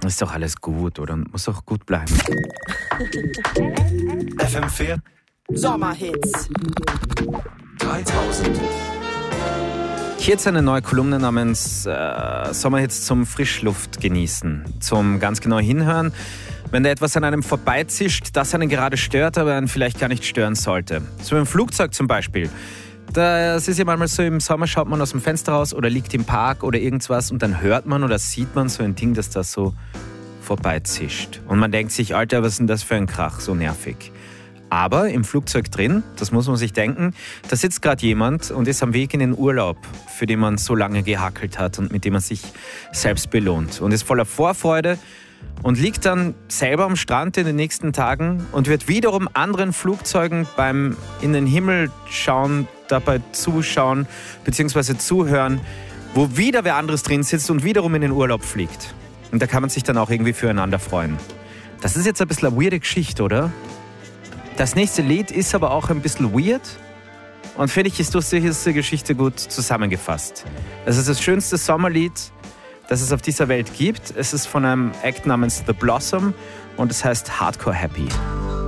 ist doch alles gut, oder? Muss doch gut bleiben. FM4 Sommerhits 3000. Hier jetzt eine neue Kolumne namens Sommerhits zum Frischluft genießen. Zum ganz genau hinhören, wenn da etwas an einem vorbeizischt, das einen gerade stört, aber einen vielleicht gar nicht stören sollte. So im Flugzeug zum Beispiel. Das ist ja manchmal so, im Sommer schaut man aus dem Fenster raus oder liegt im Park oder irgendwas und dann hört man oder sieht man so ein Ding, das da so vorbeizischt. Und man denkt sich, Alter, was ist denn das für ein Krach, so nervig. Aber im Flugzeug drin, das muss man sich denken, da sitzt gerade jemand und ist am Weg in den Urlaub, für den man so lange gehackelt hat und mit dem man sich selbst belohnt. Und ist voller Vorfreude und liegt dann selber am Strand in den nächsten Tagen und wird wiederum anderen Flugzeugen beim in den Himmel schauen, dabei zuschauen bzw. zuhören, wo wieder wer anderes drin sitzt und wiederum in den Urlaub fliegt. Und da kann man sich dann auch irgendwie füreinander freuen. Das ist jetzt ein bisschen eine weirde Geschichte, oder? Das nächste Lied ist aber auch ein bisschen weird und finde ich, ist durch diese Geschichte gut zusammengefasst. Es ist das schönste Sommerlied, das es auf dieser Welt gibt. Es ist von einem Act namens The Blossom und es heißt Hardcore Happy.